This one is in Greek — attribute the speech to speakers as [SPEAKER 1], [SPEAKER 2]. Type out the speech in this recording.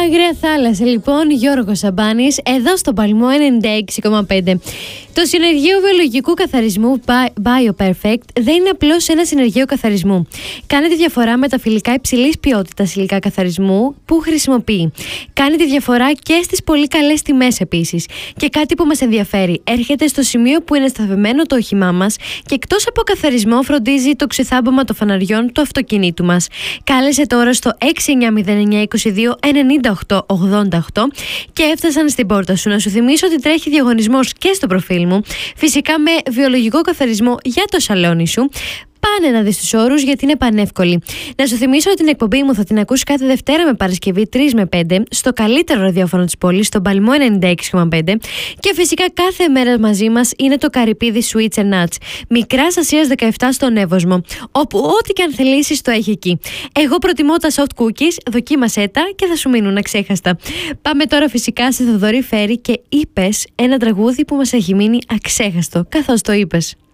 [SPEAKER 1] Άγρια θάλασσα, λοιπόν, Γιώργος Σαμπάνης, εδώ στο Παλμό 96,5. Το συνεργείο βιολογικού καθαρισμού BioPerfect δεν είναι απλώς ένα συνεργείο καθαρισμού. Κάνει τη διαφορά με τα φιλικά υψηλής ποιότητας υλικά καθαρισμού που χρησιμοποιεί. Κάνει τη διαφορά και στις πολύ καλές τιμές επίσης. Και κάτι που μας ενδιαφέρει, έρχεται στο σημείο που είναι σταθεμένο το όχημά μας και εκτός από καθαρισμό φροντίζει το ξεθάμπομα των φαναριών του αυτοκινήτου μας. Κάλεσε τώρα στο 6909229888 και έφτασαν στην πόρτα σου. Να σου θυμίσω ότι τρέχει διαγωνισμός και στο προφίλ μου, φυσικά με βιολογικό καθαρισμό για το σαλόνι σου. Πάνε να δεις τους όρους γιατί είναι πανεύκολοι. Να σου θυμίσω ότι την εκπομπή μου θα την ακούσει κάθε Δευτέρα με Παρασκευή 3 με 5 στο καλύτερο ραδιόφωνο της πόλης, στο Παλμό 96,5. Και φυσικά κάθε μέρα μαζί μας είναι το Καρυπίδι Sweets and Nuts, Μικράς Ασίας 17 στον Εύωσμο, όπου ό,τι και αν θελήσεις το έχει εκεί. Εγώ προτιμώ τα soft cookies, δοκίμασέ τα και θα σου μείνουν αξέχαστα. Πάμε τώρα φυσικά σε Θοδωρή Φέρη και είπες ένα τραγούδι που μας έχει μείνει αξέχαστο, καθώς το είπες.